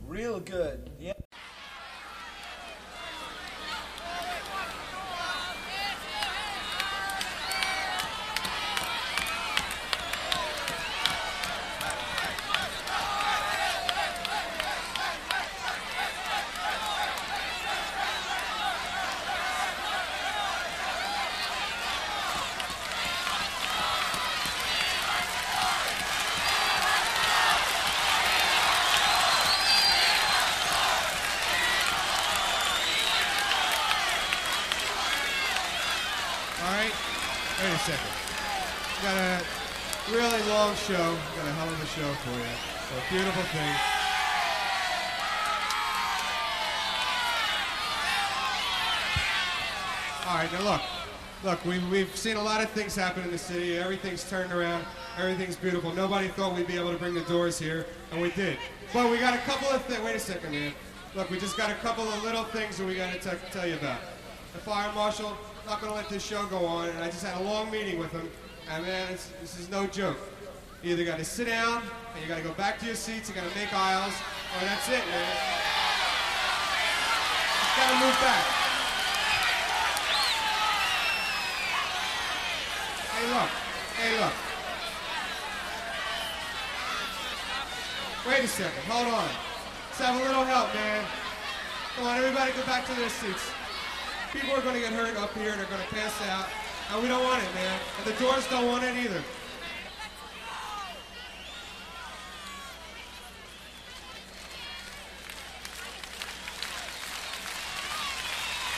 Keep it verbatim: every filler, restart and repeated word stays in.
Real good. Yeah. All right, wait a second. We got a really long show. Got a hell of a show for you. So a beautiful thing. All right, now look. Look, we've, we've seen a lot of things happen in the city. Everything's turned around. Everything's beautiful. Nobody thought we'd be able to bring the Doors here, and we did. But we got a couple of things. Wait a second, man. Look, we just got a couple of little things that we got to tell you about. The fire marshal not going to let this show go on, and I just had a long meeting with him, and man, it's, this is no joke. You either got to sit down, and you got to go back to your seats, you got to make aisles, or that's it, man. Just got to move back. Hey, look. Hey, look. Wait a second. Hold on. Let's have a little help, man. Come on, everybody go back to their seats. People are going to get hurt up here. They're going to pass out. And we don't want it, man. And the Doors don't want it either.